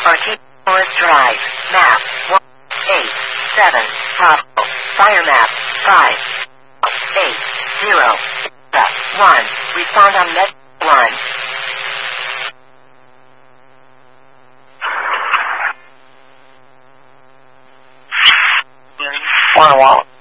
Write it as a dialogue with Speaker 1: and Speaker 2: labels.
Speaker 1: Arcade Forest Drive. Map 187. Bravo. Fire map 580. 1. Respond on med 1.
Speaker 2: 忘了。